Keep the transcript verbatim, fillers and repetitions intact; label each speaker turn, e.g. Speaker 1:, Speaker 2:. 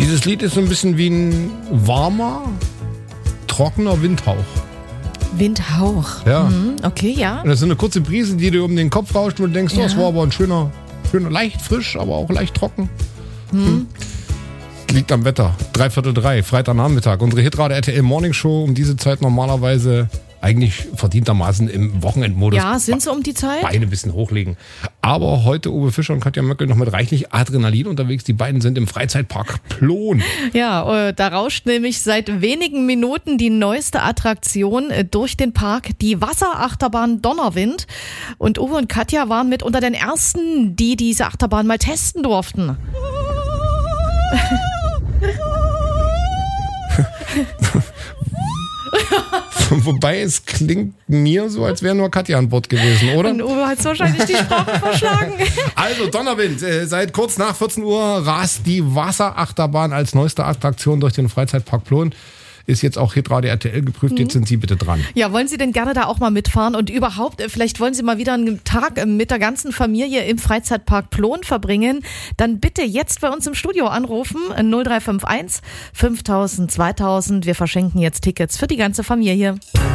Speaker 1: Dieses Lied ist so ein bisschen wie ein warmer, trockener Windhauch.
Speaker 2: Windhauch.
Speaker 1: Ja.
Speaker 2: Mhm, okay, ja.
Speaker 1: Und das ist so eine kurze Brise, die dir um den Kopf rauscht und du denkst,
Speaker 2: Ja.
Speaker 1: oh, das war aber ein schöner, schöner, leicht frisch, aber auch leicht trocken. Hm. Liegt am Wetter. Dreiviertel drei, Freitagnachmittag. Unsere Hitrate R T L Morning Show um diese Zeit normalerweise eigentlich verdientermaßen im Wochenendmodus.
Speaker 2: Ja, sind sie um die Zeit?
Speaker 1: Beine ein bisschen hochlegen. Aber heute Uwe Fischer und Katja Möckel noch mit reichlich Adrenalin unterwegs. Die beiden sind im Freizeitpark Plon.
Speaker 2: Ja, äh, da rauscht nämlich seit wenigen Minuten die neueste Attraktion äh, durch den Park, die Wasserachterbahn Donnerwind. Und Uwe und Katja waren mit unter den Ersten, die diese Achterbahn mal testen durften.
Speaker 1: Wobei es klingt mir so, als wäre nur Katja an Bord gewesen, oder?
Speaker 2: Und Uwe hat wahrscheinlich die Sprache verschlagen.
Speaker 1: Also Donnerwind, äh, seit kurz nach vierzehn Uhr rast die Wasserachterbahn als neueste Attraktion durch den Freizeitpark Plon. Ist jetzt auch Hitradio R T L geprüft, jetzt sind Sie bitte dran.
Speaker 2: Ja, wollen Sie denn gerne da auch mal mitfahren? Und überhaupt, äh, vielleicht wollen Sie mal wieder einen Tag äh, mit der ganzen Familie im Freizeitpark Plon verbringen? Dann bitte jetzt bei uns im Studio anrufen, äh, null drei fünf eins fünftausend zweitausend. Wir verschenken jetzt Tickets für die ganze Familie.